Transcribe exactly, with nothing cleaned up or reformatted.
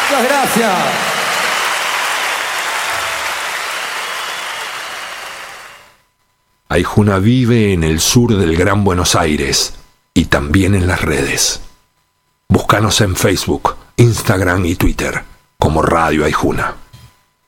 Muchas gracias. Aijuna vive en el sur del Gran Buenos Aires y también en las redes. Búscanos en Facebook, Instagram y Twitter como Radio Aijuna.